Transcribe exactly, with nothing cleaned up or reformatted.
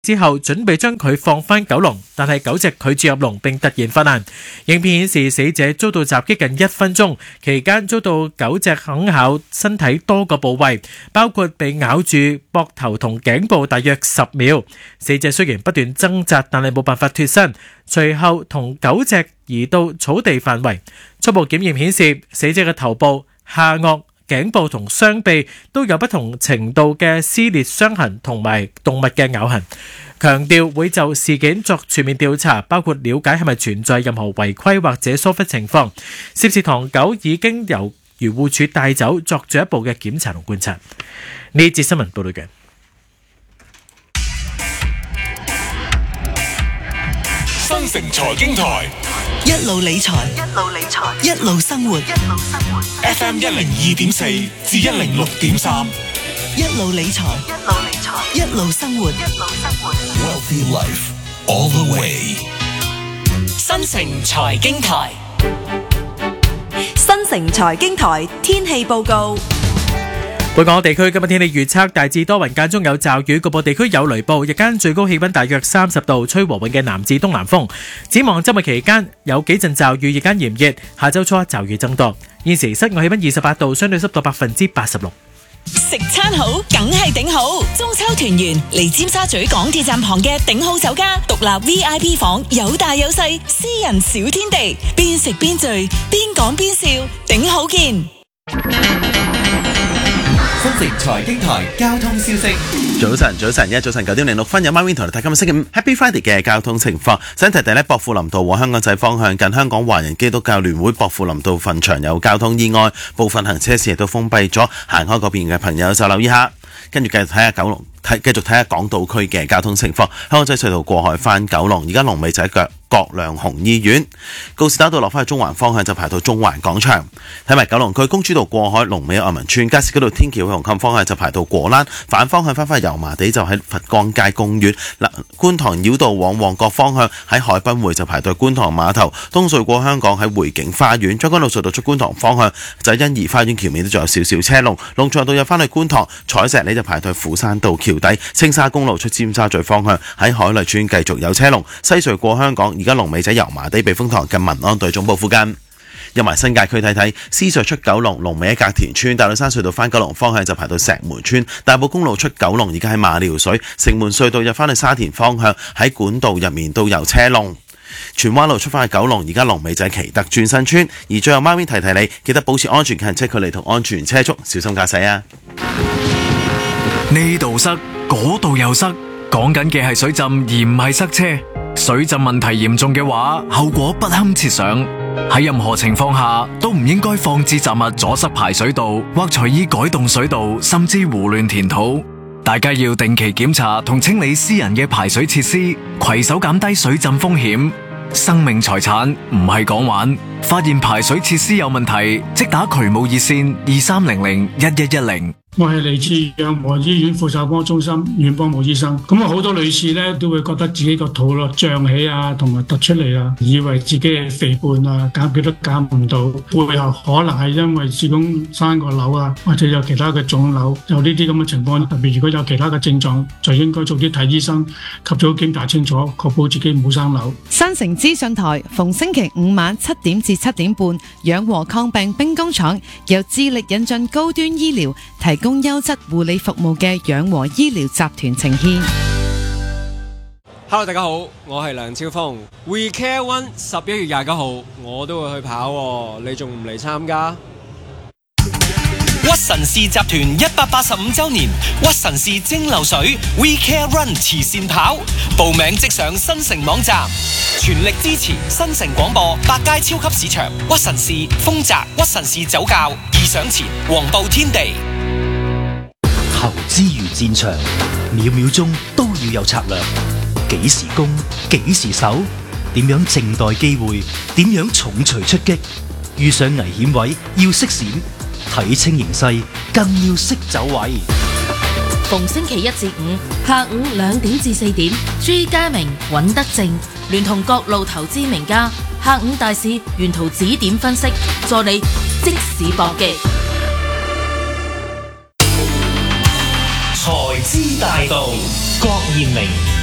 之後準備將佢放返狗籠，但係狗隻拒絕入籠並突然發難。影片顯示死者遭到襲擊近一分鐘，期間遭到狗隻啃咬身體多個部位，包括被咬住膊頭同頸部大約十秒。死者雖然不斷掙扎，但係冇辦法脫身，隨後同狗隻移到草地範圍。初步檢驗顯示，死者嘅頭部、下顎、頸部同雙臂都有不同程度嘅撕裂傷痕同埋動物嘅咬痕，強調會就事件作全面調查，包括了解係咪存在任何違規或者疏忽情況。涉事唐狗已經由漁護署帶走作進一步嘅檢查同觀察。呢節新聞報道嘅。 新城財經台一路理財，一路理財，一路生活，一路生活。 F M 一零二點四至一零六點三， 一路理財，一路理財，一路生活，一路生活。 Wealthy Life all the way。 新城財經台， 新城財經台天氣報告。 本港地區今日天氣預測大致多雲，間中有驟雨，局部地區有雷暴。日間最高氣溫大約三十度，吹和緩嘅南至東南風。展望周末期間有幾陣驟雨，日間炎熱。下周初驟雨增多。現時室外氣溫二十八度，相對濕度百分之八十六。 食餐好梗係頂好，中秋團圓嚟尖沙咀港鐵站旁嘅頂好酒家，獨立 V I P 房，有大有細，私人小天地，邊食邊聚，邊講邊笑，頂好見。 新城財經台交通消息。 早晨，早晨，一早晨九點零六分有 Marvin 同你睇今日星期五 Happy Friday 嘅交通情況。想提提呢，薄扶林道往香港仔方向近香港華人基督教聯會薄扶林道墳場有交通意外，部分行車線亦都封閉咗，行開嗰邊嘅朋友就留意下。跟住繼續睇下九龍，睇繼續睇下港島區嘅交通情況。香港仔隧道過海翻九龍，而家龍尾就喺腳葛量洪醫院。告士打道落翻去中環方向就排到中環廣場。睇埋九龍區公主道過海龍尾愛民村，加士居道天橋去紅磡方向就排到果欄，反方向翻返去油麻地就喺佛光街公園。嗱，觀塘繞道往旺角方向喺海濱匯就排到觀塘碼頭。東隧過香港喺匯景花園。將軍澳隧道出觀塘方向就喺欣怡花園橋面都仲有少少車龍。龍翔道入翻去觀塘彩石里就排到斧山道橋底。青沙公路出尖沙咀方向喺海麗村繼續有車龍。西隧過香港而家龍尾仔油麻地避風塘近民安隊總部附近。入埋新界區睇睇，獅隧出九龍龍尾喺隔田村，大老山隧道翻九龍方向就排到石門村。大埔公路出九龍而家喺馬料水。城門隧道入翻去沙田方向喺管道入面都有車龍。荃灣路出翻去九龍而家龍尾仔啟德轉新村。而最後媽咪提提你，記得保持安全近車距離同安全車速，小心駕駛啊！ 呢度塞，嗰度又塞，講緊嘅係水浸而唔係塞車。水浸問題嚴重嘅話，後果不堪設想。喺任何情況下都唔應該放置雜物阻塞排水道，或隨意改動水道，甚至胡亂填土。大家要定期檢查同清理私人嘅排水設施，攜手減低水浸風險。生命財產唔係講玩，發現排水設施有問題，即打渠務熱線二三零零一一一零。 我係嚟自養和醫院婦產科中心阮邦武醫生。咁啊，好多女士咧都會覺得自己個肚咯脹起啊，同埋突出嚟啊，以為自己係肥胖啊，減幾都減唔到，背後可能係因為子宮生個瘤啊，或者有其他嘅腫瘤，有呢啲咁嘅情況。特別如果有其他嘅症狀，就應該早啲睇醫生，及早檢查清楚，確保自己唔好生瘤。 新城資訊台逢星期五晚七點至七點半，養和抗病兵工廠由致力引進高端醫療，提供優質護理服務嘅養和醫療集團呈獻。 Hello， 大家好，我係梁超峰。We Care One 十一月廿九號我都會去跑喎，你仲唔嚟參加？ 屈臣氏集團一百八十五周年，屈臣氏蒸餾水 We Care Run 慈善跑，報名即上新城網站，全力支持新城廣播、百佳超級市場、屈臣氏、豐澤、屈臣氏酒窖、義享前、黃埔天地。 投資如戰場，秒秒鐘都要有策略。幾時攻，幾時守，點樣靜待機會，點樣重錘出擊。遇上危險位要識閃，睇清形勢更要識走位。 逢星期一至五下午兩點至四點，朱家明、尹德正聯同各路投資名家，下午大市沿途指點分析，助你即市搏擊。 財資大道，郭彥明。